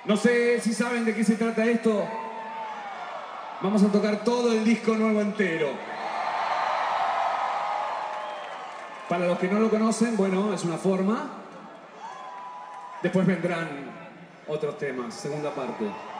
No sé si saben de qué se trata esto. Vamos a tocar todo el disco nuevo entero. Para los que no lo conocen, bueno, es una forma. Después vendrán otros temas, segunda parte.